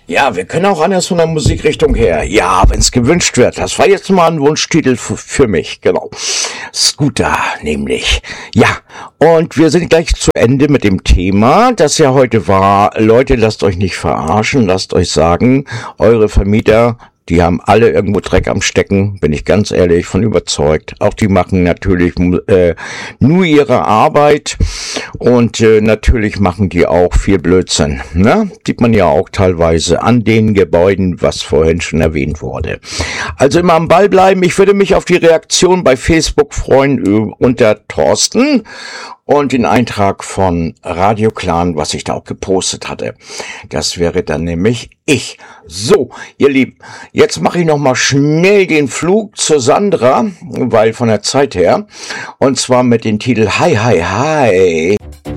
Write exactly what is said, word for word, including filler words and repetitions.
Ja, wir können auch anders von der Musikrichtung her. Ja, wenn es gewünscht wird. Das war jetzt mal ein Wunschtitel f- für mich, genau. Scooter nämlich. Ja, und wir sind gleich zu Ende mit dem Thema, das ja heute war. Leute, lasst euch nicht verarschen, lasst euch sagen, eure Vermieter, die haben alle irgendwo Dreck am Stecken, bin ich ganz ehrlich von überzeugt. Auch die machen natürlich äh, nur ihre Arbeit und äh, natürlich machen die auch viel Blödsinn. Ne? Sieht man ja auch teilweise an den Gebäuden, was vorhin schon erwähnt wurde. Also immer am Ball bleiben. Ich würde mich auf die Reaktion bei Facebook freuen unter Thorsten und den Eintrag von Radio Clan, was ich da auch gepostet hatte. Das wäre dann nämlich ich. So, ihr Lieben, jetzt mache ich noch mal schnell den Flug zur Sandra, weil von der Zeit her, und zwar mit dem Titel Hi, Hi, Hi.